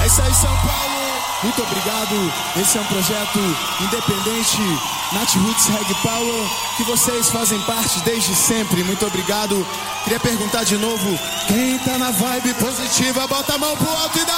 É isso aí, São Paulo. Muito obrigado. Esse é um projeto independente, Nat Roots Reg Power, que vocês fazem parte desde sempre. Muito obrigado. Queria perguntar de novo, quem tá na vibe positiva, bota a mão pro alto e dá